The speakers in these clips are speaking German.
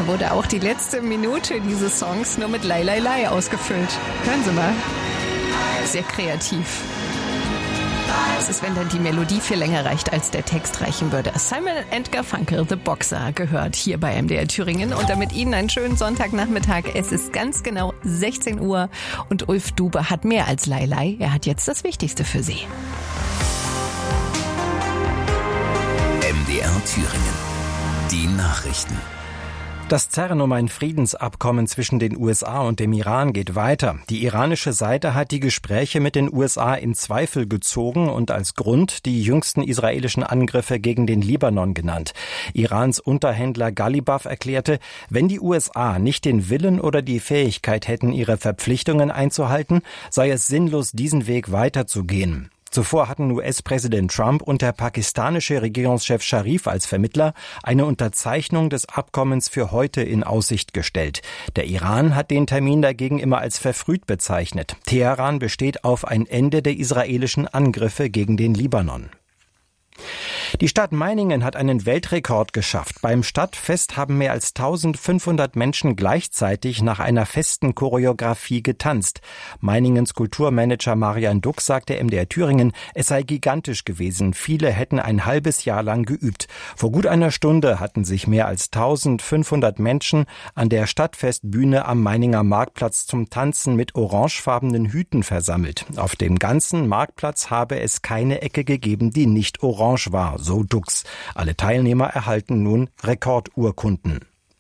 Da wurde auch die letzte Minute dieses Songs nur mit Lai Lai Lai ausgefüllt. Hören Sie mal. Sehr kreativ. Es ist, wenn dann die Melodie viel länger reicht, als der Text reichen würde. Simon & Garfunkel, The Boxer, gehört hier bei MDR Thüringen. Und damit Ihnen einen schönen Sonntagnachmittag. Es ist ganz genau 16 Uhr und Ulf Dube hat mehr als Lai Lai. Er hat jetzt das Wichtigste für Sie. MDR Thüringen. Die Nachrichten. Das Zerren um ein Friedensabkommen zwischen den USA und dem Iran geht weiter. Die iranische Seite hat die Gespräche mit den USA in Zweifel gezogen und als Grund die jüngsten israelischen Angriffe gegen den Libanon genannt. Irans Unterhändler Ghalibaf erklärte, wenn die USA nicht den Willen oder die Fähigkeit hätten, ihre Verpflichtungen einzuhalten, sei es sinnlos, diesen Weg weiterzugehen. Zuvor hatten US-Präsident Trump und der pakistanische Regierungschef Sharif als Vermittler eine Unterzeichnung des Abkommens für heute in Aussicht gestellt. Der Iran hat den Termin dagegen immer als verfrüht bezeichnet. Teheran besteht auf ein Ende der israelischen Angriffe gegen den Libanon. Die Stadt Meiningen hat einen Weltrekord geschafft. Beim Stadtfest haben mehr als 1500 Menschen gleichzeitig nach einer festen Choreografie getanzt. Meiningens Kulturmanager Marian Duck sagte MDR Thüringen, es sei gigantisch gewesen. Viele hätten ein halbes Jahr lang geübt. Vor gut einer Stunde hatten sich mehr als 1500 Menschen an der Stadtfestbühne am Meininger Marktplatz zum Tanzen mit orangefarbenen Hüten versammelt. Auf dem ganzen Marktplatz habe es keine Ecke gegeben, die nicht orange war. So Dux. Alle Teilnehmer erhalten nun Rekordurkunden.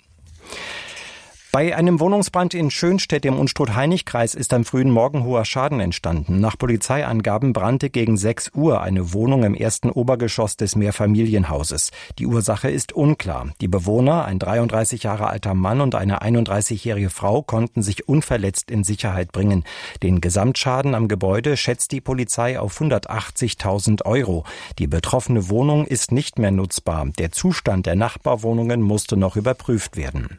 Bei einem Wohnungsbrand in Schönstedt im Unstrut-Hainich-Kreis ist am frühen Morgen hoher Schaden entstanden. Nach Polizeiangaben brannte gegen 6 Uhr eine Wohnung im ersten Obergeschoss des Mehrfamilienhauses. Die Ursache ist unklar. Die Bewohner, ein 33 Jahre alter Mann und eine 31-jährige Frau, konnten sich unverletzt in Sicherheit bringen. Den Gesamtschaden am Gebäude schätzt die Polizei auf 180.000 €. Die betroffene Wohnung ist nicht mehr nutzbar. Der Zustand der Nachbarwohnungen musste noch überprüft werden.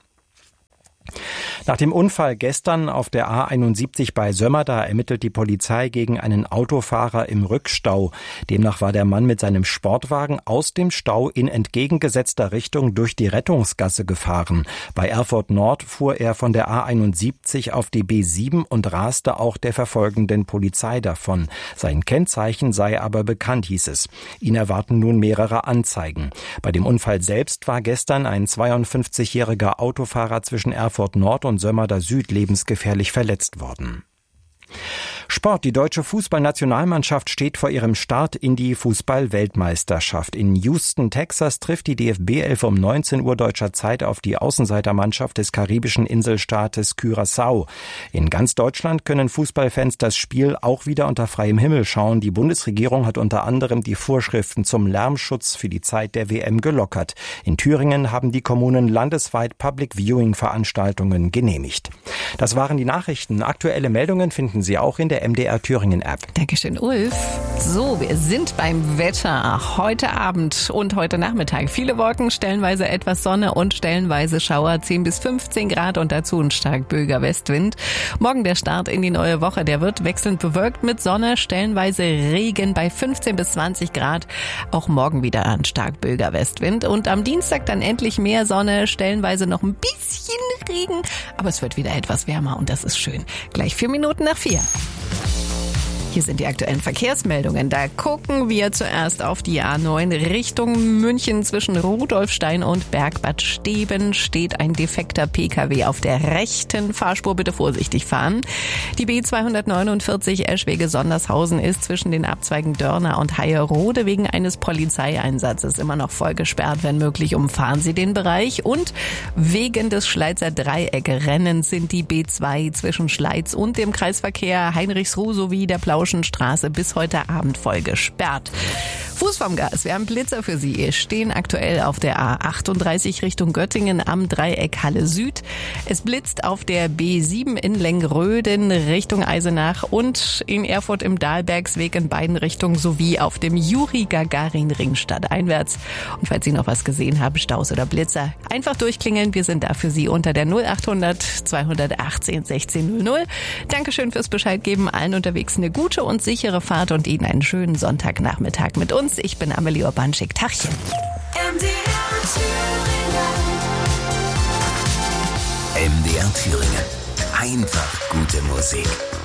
Nach dem Unfall gestern auf der A71 bei Sömmerda ermittelt die Polizei gegen einen Autofahrer im Rückstau. Demnach war der Mann mit seinem Sportwagen aus dem Stau in entgegengesetzter Richtung durch die Rettungsgasse gefahren. Bei Erfurt Nord fuhr er von der A71 auf die B7 und raste auch der verfolgenden Polizei davon. Sein Kennzeichen sei aber bekannt, hieß es. Ihn erwarten nun mehrere Anzeigen. Bei dem Unfall selbst war gestern ein 52-jähriger Autofahrer zwischen Erfurt Nord und Sömmerda Süd lebensgefährlich verletzt worden. Sport. Die deutsche Fußballnationalmannschaft steht vor ihrem Start in die Fußball-Weltmeisterschaft. In Houston, Texas trifft die DFB-Elf um 19 Uhr deutscher Zeit auf die Außenseitermannschaft des karibischen Inselstaates Curaçao. In ganz Deutschland können Fußballfans das Spiel auch wieder unter freiem Himmel schauen. Die Bundesregierung hat unter anderem die Vorschriften zum Lärmschutz für die Zeit der WM gelockert. In Thüringen haben die Kommunen landesweit Public-Viewing-Veranstaltungen genehmigt. Das waren die Nachrichten. Aktuelle Meldungen finden Sie auch in der MDR Thüringen App. Dankeschön, Ulf. So, wir sind beim Wetter. Heute Abend und heute Nachmittag. Viele Wolken, stellenweise etwas Sonne und stellenweise Schauer. 10 bis 15 Grad und dazu ein stark böiger Westwind. Morgen der Start in die neue Woche. Der wird wechselnd bewölkt mit Sonne, stellenweise Regen bei 15 bis 20 Grad. Auch morgen wieder ein stark böiger Westwind. Und am Dienstag dann endlich mehr Sonne, stellenweise noch ein bisschen Regen. Aber es wird wieder etwas wärmer und das ist schön. Gleich 4 Minuten nach 4. Hier sind die aktuellen Verkehrsmeldungen. Da gucken wir zuerst auf die A9 Richtung München. Zwischen Rudolfstein und Bergbad Steben steht ein defekter Pkw auf der rechten Fahrspur. Bitte vorsichtig fahren. Die B249 Eschwege-Sondershausen ist zwischen den Abzweigen Dörner und Heierode wegen eines Polizeieinsatzes immer noch voll gesperrt. Wenn möglich, umfahren Sie den Bereich. Und wegen des Schleizer Dreieck-Rennens sind die B2 zwischen Schleiz und dem Kreisverkehr Heinrichsruh sowie der Plauschenstraße bis heute Abend voll gesperrt. Fuß vom Gas, wir haben Blitzer für Sie. Stehen aktuell auf der A38 Richtung Göttingen am Dreieck Halle Süd. Es blitzt auf der B7 in Lengröden Richtung Eisenach und in Erfurt im Dahlbergsweg in beiden Richtungen sowie auf dem Juri-Gagarin-Ring stadteinwärts. Und falls Sie noch was gesehen haben, Staus oder Blitzer, einfach durchklingeln. Wir sind da für Sie unter der 0800 218 1600. Dankeschön fürs Bescheid geben. Allen unterwegs eine gute und sichere Fahrt und Ihnen einen schönen Sonntagnachmittag mit uns. Ich bin Amelie Urbanschik. Tachchen. MDR Thüringen. Einfach gute Musik.